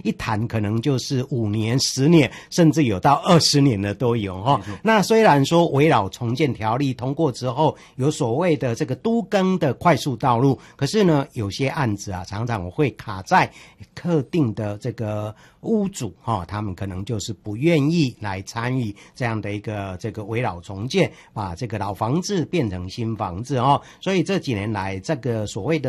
一谈可能就是5年、10年，甚至有到20年的都有哈。那虽然说围绕重建条例通过之后，有所谓的这个都更的快速道路，可是呢，有些案子啊，常常会卡在特定的这个屋主他们可能就是不愿意来参与这样的一个这个围绕重建，把这个老房子变成新房子所以这几年来，这个所谓的